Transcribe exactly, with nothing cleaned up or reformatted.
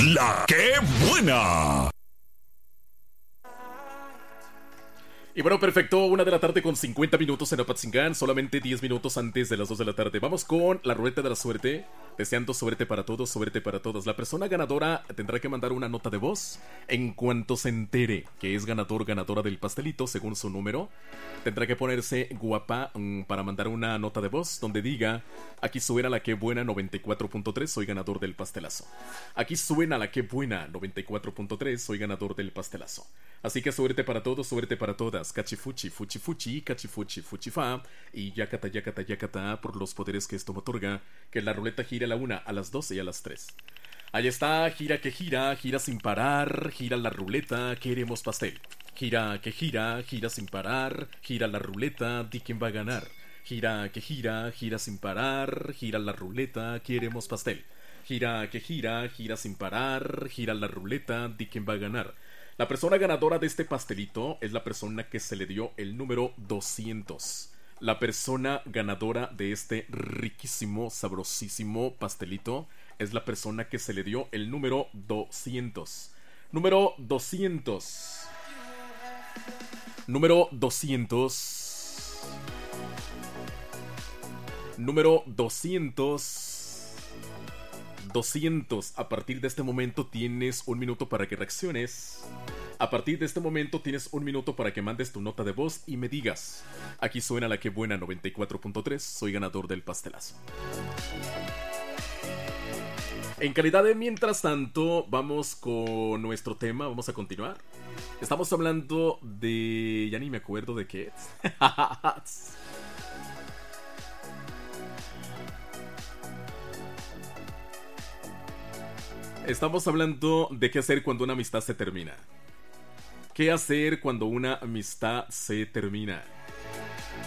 La que buena. Y bueno, perfecto, una de la tarde con cincuenta minutos en Apatzingán, solamente diez minutos antes de las dos de la tarde. Vamos con la ruleta de la suerte, deseando suerte para todos, suerte para todas. La persona ganadora tendrá que mandar una nota de voz en cuanto se entere que es ganador, ganadora del pastelito, según su número. Tendrá que ponerse guapa mmm, para mandar una nota de voz donde diga: aquí suena la que buena noventa y cuatro punto tres, soy ganador del pastelazo. Aquí suena la que buena noventa y cuatro punto tres, soy ganador del pastelazo. Así que suerte para todos, suerte para todas. Cachifuchi, fuchi fuchi, cachifuchi, fuchifa. Y yacata, yacata, yacata, por los poderes que esto me otorga. Que la ruleta gire a la una, a las doce y a las tres. Ahí está, gira que gira, gira sin parar. Gira la ruleta, queremos pastel. Gira que gira, gira sin parar. Gira la ruleta, di quién va a ganar. Gira que gira, gira sin parar. Gira la ruleta, queremos pastel. Gira que gira, gira sin parar. Gira la ruleta, di quién va a ganar. La persona ganadora de este pastelito es la persona que se le dio el número doscientos. La persona ganadora de este riquísimo, sabrosísimo pastelito es la persona que se le dio el número doscientos. Número doscientos. Número doscientos. Número doscientos. doscientos. A partir de este momento tienes un minuto para que reacciones. A partir de este momento tienes un minuto para que mandes tu nota de voz y me digas: aquí suena la que buena noventa y cuatro punto tres, soy ganador del pastelazo. En calidad de mientras tanto, vamos con nuestro tema, vamos a continuar. Estamos hablando de... ya ni me acuerdo de qué es. Estamos hablando de qué hacer cuando una amistad se termina. ¿Qué hacer cuando una amistad se termina?